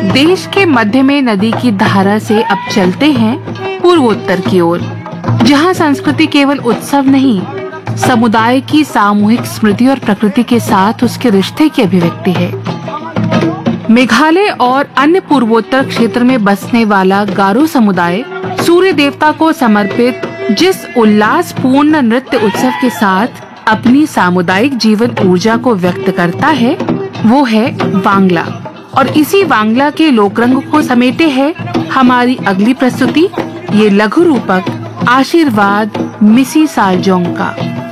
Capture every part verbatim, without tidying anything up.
देश के मध्य में नदी की धारा से अब चलते हैं पूर्वोत्तर की ओर, जहां संस्कृति केवल उत्सव नहीं, समुदाय की सामूहिक स्मृति और प्रकृति के साथ उसके रिश्ते की अभिव्यक्ति है। मेघालय और अन्य पूर्वोत्तर क्षेत्र में बसने वाला गारो समुदाय सूर्य देवता को समर्पित जिस उल्लासपूर्ण नृत्य उत्सव के साथ अपनी सामुदायिक जीवन ऊर्जा को व्यक्त करता है, वो है वांगला। और इसी वांगला के लोकरंग को समेटे है हमारी अगली प्रस्तुति, ये लघु रूपक आशीर्वाद मिसी सालजोंग का।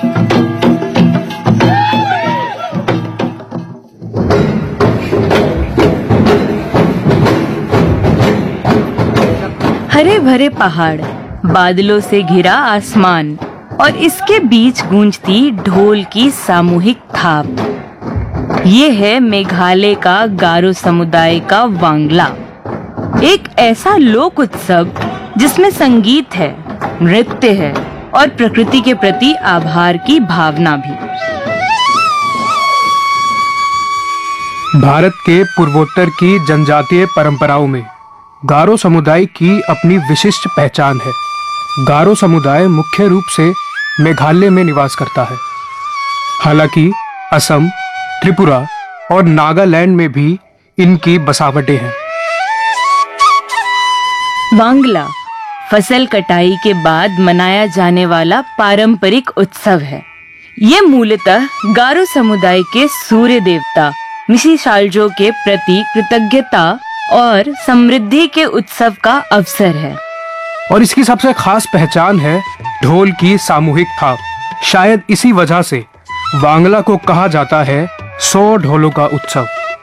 हरे भरे पहाड़, बादलों से घिरा आसमान और इसके बीच गूंजती ढोल की सामूहिक थाप, ये है मेघालय का गारो समुदाय का वांगला। एक ऐसा लोक उत्सव जिसमें संगीत है, नृत्य है और प्रकृति के प्रति आभार की भावना भी। भारत के पूर्वोत्तर की जनजातीय परंपराओं में गारो समुदाय की अपनी विशिष्ट पहचान है। गारो समुदाय मुख्य रूप से मेघालय में निवास करता है, हालांकि असम, त्रिपुरा और नागालैंड में भी इनकी बसावटें हैं। वांगला फसल कटाई के बाद मनाया जाने वाला पारंपरिक उत्सव है। ये मूलतः गारो समुदाय के सूर्य देवता मिसी सालजो के प्रति कृतज्ञता और समृद्धि के उत्सव का अवसर है। और इसकी सबसे खास पहचान है ढोल की सामूहिक थाप। शायद इसी वजह से वांगला को कहा जाता है सौ ढोलों का उत्सव।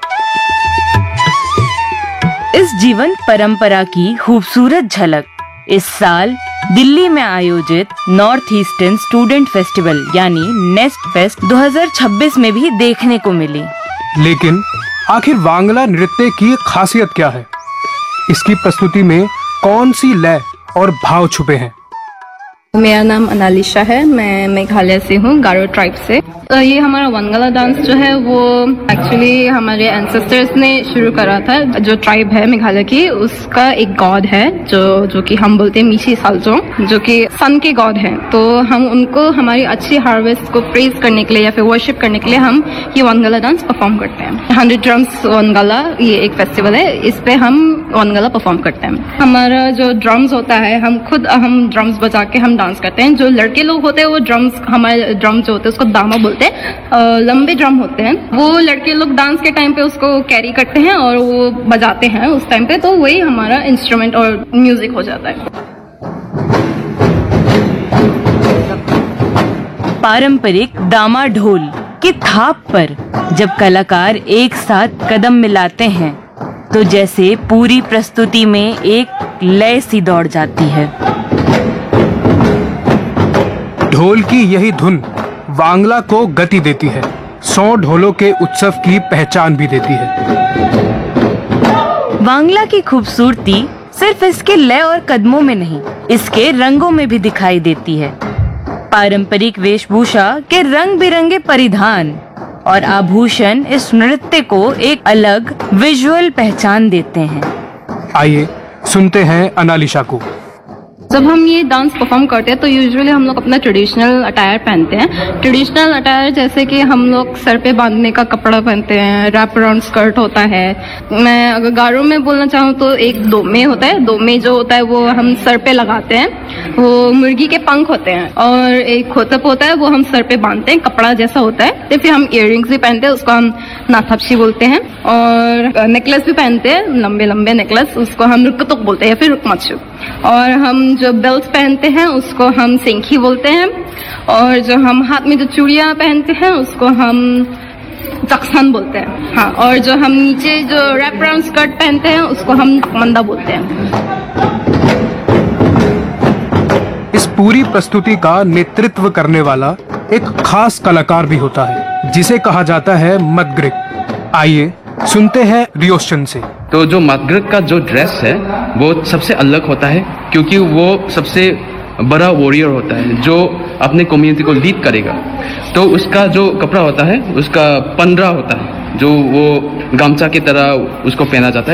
इस जीवन परंपरा की खूबसूरत झलक इस साल दिल्ली में आयोजित नॉर्थ ईस्टर्न स्टूडेंट फेस्टिवल यानी नेस्ट फेस्ट दो हज़ार छब्बीस में भी देखने को मिली। लेकिन आखिर वांगला नृत्य की खासियत क्या है? इसकी प्रस्तुति में कौन सी लय और भाव छुपे हैं? मेरा नाम अनालिशा है, मैं मेघालय से हूँ, गारो ट्राइब से। तो ये हमारा वांगला डांस जो है वो एक्चुअली हमारे एंसेस्टर्स ने शुरू करा था। जो ट्राइब है मेघालय की, उसका एक गॉड है जो जो कि हम बोलते हैं मिसी सालजोंग, जो कि सन के गॉड है। तो हम उनको हमारी अच्छी हार्वेस्ट को प्रेज करने के लिए या फिर वर्शिप करने के लिए हम ये वांगला डांस परफॉर्म करते हैं। हंड्रेड ड्रम्स वांगला ये एक फेस्टिवल है, इस पे हम वांगला परफॉर्म करते हैं। हमारा जो ड्रम्स होता है, हम खुद हम ड्रम्स बजा के हम डांस करते हैं। जो लड़के लोग होते हैं वो ड्रम्स, हमारे ड्रम जो होते हैं उसको दामा बोलते हैं, लंबे ड्रम होते हैं। वो लड़के लोग डांस के टाइम पे उसको कैरी करते हैं और वो बजाते हैं उस टाइम पे, तो वही हमारा इंस्ट्रूमेंट और म्यूजिक हो जाता है। पारंपरिक दामा ढोल की थाप पर जब कलाकार एक साथ कदम मिलाते हैं तो जैसे पूरी प्रस्तुति में एक लय सी दौड़ जाती है। ढोल की यही धुन वांगला को गति देती है, सौ ढोलों के उत्सव की पहचान भी देती है। वांगला की खूबसूरती सिर्फ इसके लय और कदमों में नहीं, इसके रंगों में भी दिखाई देती है। पारंपरिक वेशभूषा के रंग बिरंगे परिधान और आभूषण इस नृत्य को एक अलग विजुअल पहचान देते हैं। आइए सुनते हैं अनालिशा को। जब हम ये डांस परफॉर्म करते हैं तो यूजुअली हम लोग अपना ट्रेडिशनल अटायर पहनते हैं। ट्रेडिशनल अटायर जैसे कि हम लोग सर पे बांधने का कपड़ा पहनते हैं, रैप अराउंड स्कर्ट होता है। मैं अगर गारो में बोलना चाहूँ तो एक दोमे होता है, दोमे जो होता है वो हम सर पे लगाते हैं, वो मुर्गी के पंख होते हैं। और एक खोतप होता है, वो हम सर पे बांधते हैं, कपड़ा जैसा होता है। तो फिर हम इयररिंग्स भी पहनते हैं, उसको हम नाथपशी बोलते हैं। और नेकलेस भी पहनते हैं, लंबे लंबे नेकलेस, उसको हम रुकतुक बोलते हैं या फिर रुकमचु। और हम जो बेल्ट पहनते हैं उसको हम सेंखी बोलते हैं। और जो हम हाथ में जो चूड़ियां पहनते हैं उसको हम चक्सन बोलते हैं। हाँ, और जो हम नीचे जो रैप अराउंड स्कर्ट पहनते हैं उसको हम मंदा बोलते हैं। इस पूरी प्रस्तुति का नेतृत्व करने वाला एक खास कलाकार भी होता है, जिसे कहा जाता है मदग्रिक। आइए सुनते हैं रियोशन से। तो जो मदग्रिक का जो ड्रेस है वो सबसे अलग होता है, क्योंकि वो सबसे बड़ा वॉरियर होता है जो अपने कम्युनिटी को लीड करेगा। तो उसका जो कपड़ा होता है उसका पंद्रह होता है, जो वो गमछा की तरह उसको पहना जाता है।